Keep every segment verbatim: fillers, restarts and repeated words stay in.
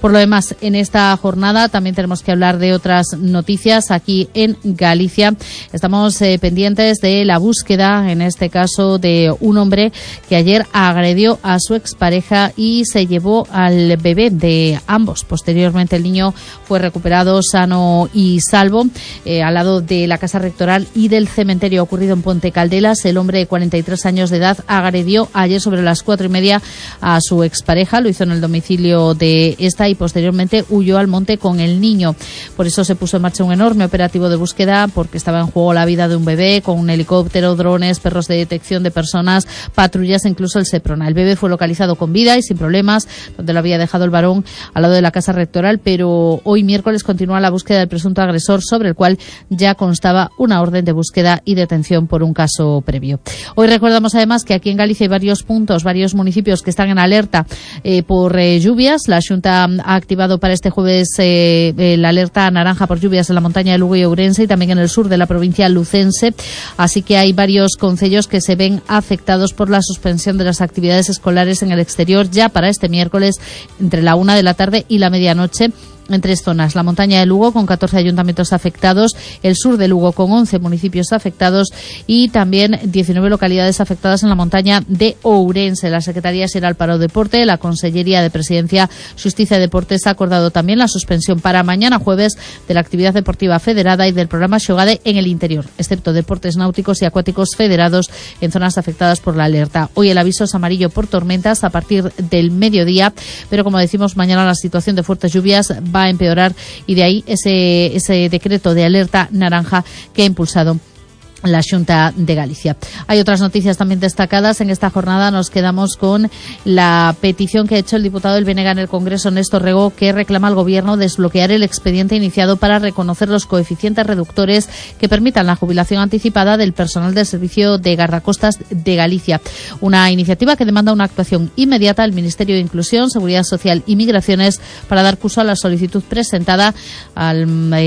Por lo demás, en esta jornada también tenemos que hablar de otras noticias aquí en Galicia. Estamos eh, pendientes de la búsqueda, en este caso, de un hombre que ayer agredió a su expareja y se llevó al bebé de ambos. Posteriormente, el niño fue recuperado sano y salvo eh, al lado de la Casa Rectoral y del cementerio ocurrido en Ponte Caldelas. El hombre de cuarenta y tres años de edad agredió ayer sobre las cuatro y media a su expareja. Lo hizo en el domicilio de esta y posteriormente huyó al monte con el niño. Por eso se puso en marcha un enorme operativo de búsqueda, porque estaba en juego la vida de un bebé, con un helicóptero, drones, perros de detección de personas, patrullas e incluso el Seprona. El bebé fue localizado con vida y sin problemas, donde lo había dejado el varón al lado de la Casa Rectoral, pero hoy miércoles continúa la búsqueda del presunto agresor, sobre el cual ya constaba una orden de búsqueda y detención por un caso previo. Hoy recordamos además que aquí en Galicia hay varios puntos, varios municipios que están en alerta eh, por eh, lluvias. La Xunta ha activado para este jueves eh, eh, la alerta naranja por lluvias en la montaña de Lugo y Ourense y también en el sur de la provincia lucense. Así que hay varios concellos que se ven afectados por la suspensión de las actividades escolares en el exterior ya para este miércoles entre la una de la tarde y la medianoche. En tres zonas: la montaña de Lugo con catorce ayuntamientos afectados, el sur de Lugo con once municipios afectados y también diecinueve localidades afectadas en la montaña de Ourense. La Secretaría Xeral para o Deporte, la Consellería de Presidencia, Xusticia y Deportes ha acordado también la suspensión para mañana jueves de la actividad deportiva federada y del programa Xogade en el interior, excepto deportes náuticos y acuáticos federados en zonas afectadas por la alerta. Hoy el aviso es amarillo por tormentas a partir del mediodía, pero como decimos, mañana la situación de fuertes lluvias va a empeorar y de ahí ese, ese decreto de alerta naranja que ha impulsado la Xunta de Galicia. Hay otras noticias también destacadas. En esta jornada nos quedamos con la petición que ha hecho el diputado del B N G en el Congreso, Néstor Rego, que reclama al Gobierno desbloquear el expediente iniciado para reconocer los coeficientes reductores que permitan la jubilación anticipada del personal del Servicio de Guardacostas de Galicia. Una iniciativa que demanda una actuación inmediata al Ministerio de Inclusión, Seguridad Social y Migraciones para dar curso a la solicitud presentada al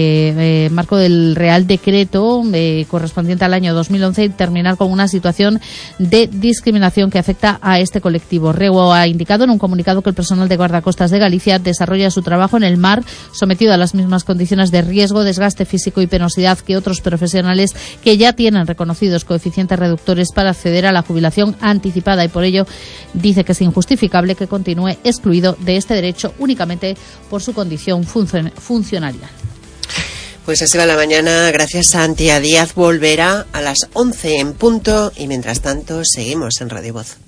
eh, eh, marco del Real Decreto eh, correspondiente al año dos mil once y terminar con una situación de discriminación que afecta a este colectivo. Rego ha indicado en un comunicado que el personal de guardacostas de Galicia desarrolla su trabajo en el mar sometido a las mismas condiciones de riesgo, desgaste físico y penosidad que otros profesionales que ya tienen reconocidos coeficientes reductores para acceder a la jubilación anticipada, y por ello dice que es injustificable que continúe excluido de este derecho únicamente por su condición funcion- funcionalidad. Pues así va la mañana. Gracias a Antía Díaz. Volverá a las once en punto y mientras tanto seguimos en Radio Voz.